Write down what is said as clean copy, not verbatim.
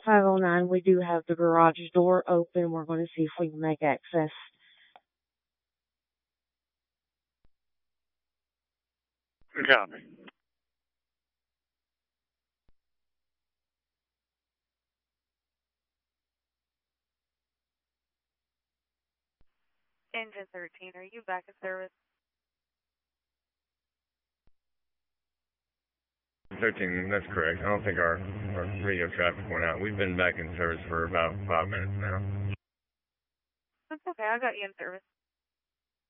509, we do have the garage door open. We're going to see if we can make access. Copy. Engine 13, are you back in service? 13, that's correct. I don't think our radio traffic went out. We've been back in service for about 5 minutes now. That's okay, I got you in service.